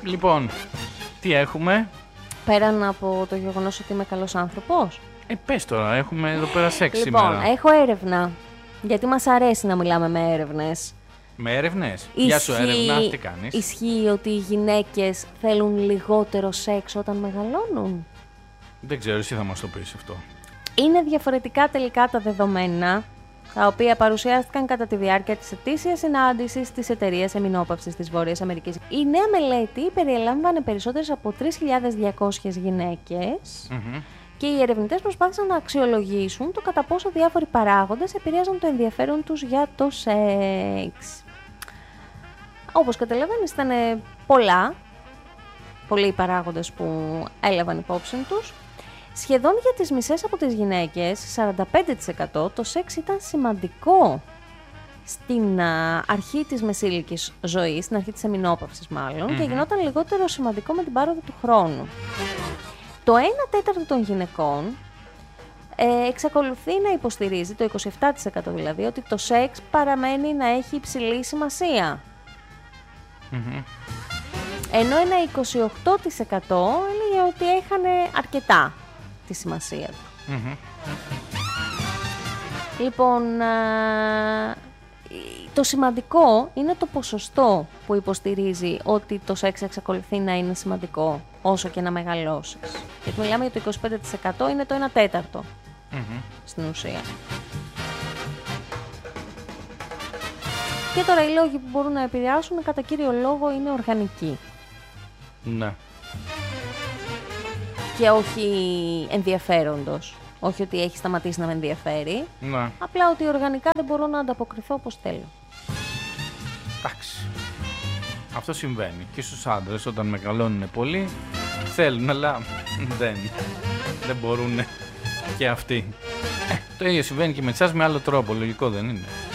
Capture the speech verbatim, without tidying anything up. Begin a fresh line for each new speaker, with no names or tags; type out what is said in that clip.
Λοιπόν, τι έχουμε?
Πέραν από το γεγονός ότι είμαι καλός άνθρωπος.
Ε, πες τώρα, έχουμε εδώ πέρα σεξ
Λοιπόν,
σήμερα.
έχω έρευνα. Γιατί μας αρέσει να μιλάμε με έρευνες.
Με έρευνες. Γεια σου έρευνα, τι κάνεις?
Ισχύει ότι οι γυναίκες θέλουν λιγότερο σεξ όταν μεγαλώνουν.
Δεν ξέρω, εσύ θα μας το πεις αυτό.
Είναι διαφορετικά τελικά τα δεδομένα, τα οποία παρουσιάστηκαν κατά τη διάρκεια της ετήσιας συνάντησης της εταιρείας εμεινόπαυσης της Βόρειας Αμερικής. Η νέα μελέτη περιέλαμβανε περισσότερες από τρεις χιλιάδες διακόσιες γυναίκες
Mm-hmm.
και οι ερευνητές προσπάθησαν να αξιολογήσουν το κατά πόσο διάφοροι παράγοντες επηρέαζαν το ενδιαφέρον τους για το σεξ. Όπως καταλαβαίνεις, ήταν πολλά, πολλοί οι παράγοντες που έλαβαν υπόψη τους. Σχεδόν για τις μισές από τις γυναίκες, σαράντα πέντε τοις εκατό, το σεξ ήταν σημαντικό στην α, αρχή της μεσήλικης ζωής, στην αρχή της εμεινόπαυσης μάλλον, mm-hmm. και γινόταν λιγότερο σημαντικό με την πάροδο του χρόνου. Το ένα τέταρτο των γυναικών ε, εξακολουθεί να υποστηρίζει, το είκοσι επτά τοις εκατό δηλαδή, ότι το σεξ παραμένει να έχει υψηλή σημασία.
Mm-hmm.
Ενώ ένα είκοσι οκτώ τοις εκατό έλεγε ότι έχανε αρκετά τη σημασία του.
Mm-hmm.
Λοιπόν, α, το σημαντικό είναι το ποσοστό που υποστηρίζει ότι το σεξ εξακολουθεί να είναι σημαντικό όσο και να μεγαλώσεις. Γιατί μιλάμε για το είκοσι πέντε τοις εκατό, είναι το ένα τέταρτο
Mm-hmm.
στην ουσία. Και τώρα οι λόγοι που μπορούν να επηρεάσουν κατά κύριο λόγο είναι οργανικοί.
Ναι.
Και όχι ενδιαφέροντος. Όχι ότι έχει σταματήσει να με ενδιαφέρει.
Ναι.
Απλά ότι οργανικά δεν μπορώ να ανταποκριθώ όπως θέλω.
Εντάξει. Αυτό συμβαίνει και στους άντρες όταν μεγαλώνουν πολύ. Θέλουν, αλλά δεν, δεν μπορούν και αυτοί. Ε, το ίδιο συμβαίνει και με εσάς με άλλο τρόπο, λογικό δεν είναι?